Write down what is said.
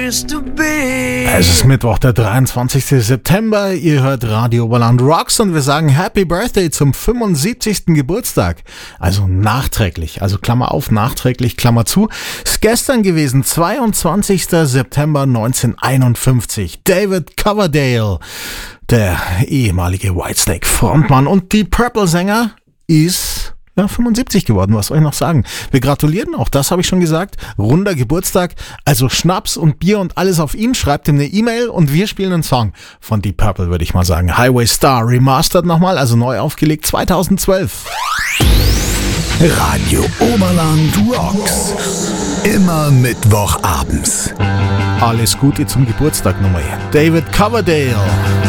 used to be. Es ist Mittwoch, der 23. September. Ihr hört Radio Oberland Rocks und wir sagen Happy Birthday zum 75. Geburtstag. Also nachträglich, also Klammer auf, nachträglich, Klammer zu. Ist gestern gewesen, 22. September 1951. David Coverdale, der ehemalige Whitesnake Frontmann und die Purple-Sänger, ist 75 geworden, was soll ich noch sagen? Wir gratulieren, auch das habe ich schon gesagt. Runder Geburtstag, also Schnaps und Bier und alles auf ihn. Schreibt ihm eine E-Mail und wir spielen einen Song von Deep Purple, würde ich mal sagen. Highway Star Remastered nochmal, also neu aufgelegt, 2012. Radio Oberland Rocks. Immer Mittwochabends. Alles Gute zum Geburtstag nochmal. David Coverdale.